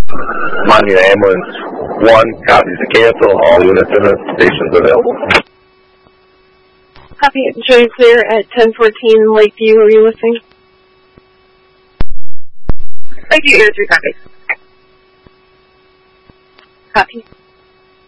Miami Ambulance 1, copies to cancel. All units in the stations available. Copy. Showing clear at 1014 Lakeview. Are you listening? Lakeview, Air 3 copies. Copy.